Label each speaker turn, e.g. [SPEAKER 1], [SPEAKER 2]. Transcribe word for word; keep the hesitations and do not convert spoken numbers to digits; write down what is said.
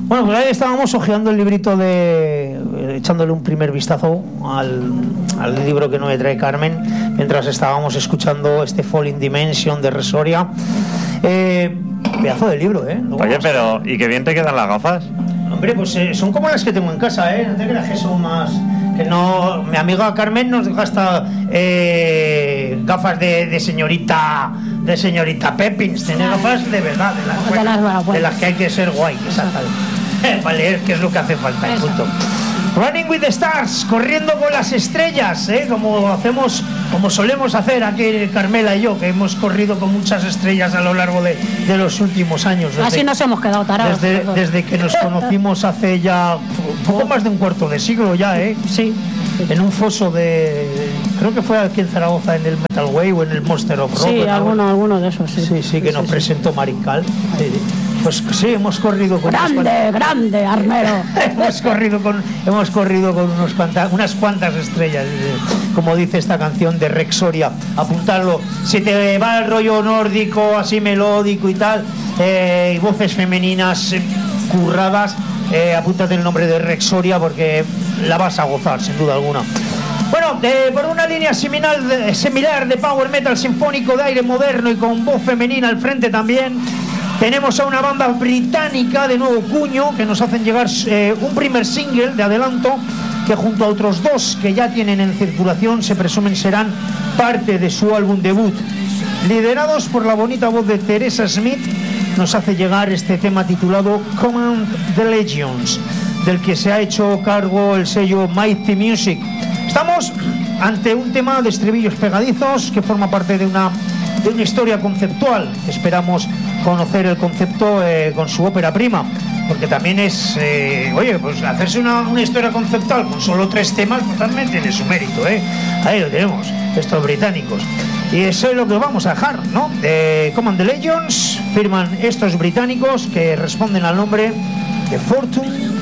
[SPEAKER 1] Bueno, pues ahí estábamos hojeando el librito de... echándole un primer vistazo al, al libro que nos trae Carmen, mientras estábamos escuchando este Falling Dimension de Resoria. Eh, pedazo de libro, ¿eh? Luego
[SPEAKER 2] Oye, pero ¿y qué bien te quedan las gafas?
[SPEAKER 1] Hombre, pues eh, son como las que tengo en casa, ¿eh? No te creas que son más... Que no... Mi amiga Carmen nos deja hasta eh, gafas de, de señorita... de señorita Peppins. Tiene gafas de verdad, de las,
[SPEAKER 3] de las, bueno,
[SPEAKER 1] de las que hay que ser guay, exacto. Para leer qué es lo que hace falta, y punto. Running with the Stars, corriendo con las estrellas, ¿eh? Como hacemos, como solemos hacer aquí Carmela y yo, que hemos corrido con muchas estrellas a lo largo de, de los últimos años. Desde,
[SPEAKER 3] Así nos hemos quedado tarados.
[SPEAKER 1] Desde, desde que nos conocimos hace ya un poco más de un cuarto de siglo ya, ¿eh?
[SPEAKER 3] Sí.
[SPEAKER 1] En un foso de... Creo que fue aquí en Zaragoza, en el Metal Way o en el Monster of Rock.
[SPEAKER 3] Sí, alguno, alguno de esos, sí.
[SPEAKER 1] Sí, sí, que
[SPEAKER 3] sí,
[SPEAKER 1] nos
[SPEAKER 3] sí,
[SPEAKER 1] presentó Marical. Sí. Pues sí, hemos corrido con
[SPEAKER 3] grande,
[SPEAKER 1] unas
[SPEAKER 3] grande, armero.
[SPEAKER 1] hemos corrido con hemos corrido con unos cuantas, unas cuantas estrellas, como dice esta canción de Rexoria. Apuntarlo. Si te va el rollo nórdico, así melódico y tal, eh, y voces femeninas eh, curradas, eh, apúntate el nombre de Rexoria porque la vas a gozar, sin duda alguna. Bueno, eh, por una línea similar de, similar de power metal sinfónico de aire moderno y con voz femenina al frente también, tenemos a una banda británica de nuevo cuño que nos hacen llegar eh, un primer single de adelanto que junto a otros dos que ya tienen en circulación se presumen serán parte de su álbum debut. Liderados por la bonita voz de Teresa Smith, nos hace llegar este tema titulado Command the Legions, del que se ha hecho cargo el sello Mighty Music. Estamos ante un tema de estribillos pegadizos que forma parte de una, de una historia conceptual. Esperamos conocer el concepto eh, con su ópera prima, porque también es, eh, oye, pues hacerse una, una historia conceptual con solo tres temas, pues también tiene su mérito, ¿eh? Ahí lo tenemos, estos británicos. Y eso es lo que vamos a dejar, ¿no? Eh, Command the Legions, firman estos británicos que responden al nombre de Fortune